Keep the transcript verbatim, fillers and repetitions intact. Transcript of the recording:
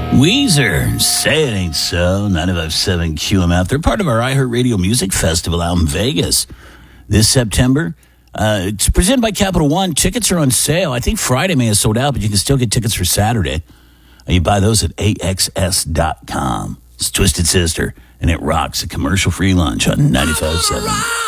Weezer, Say It Ain't So, ninety-five point seven Q M F. They're part of our iHeartRadio Music Festival out in Vegas this September. Uh, it's presented by Capital One. Tickets are on sale. I think Friday may have sold out, but you can still get tickets for Saturday. And you buy those at A X S dot com. It's Twisted Sister, and it rocks a commercial-free lunch on ninety-five point seven.